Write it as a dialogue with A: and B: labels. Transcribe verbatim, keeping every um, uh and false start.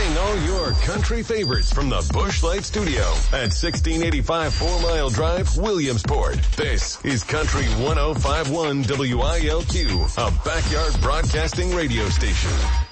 A: Playing all your country favorites from the Busch Light Studio at sixteen eighty-five Four Mile Drive, Williamsport. This is Country one oh five point one W I L Q, a backyard broadcasting radio station.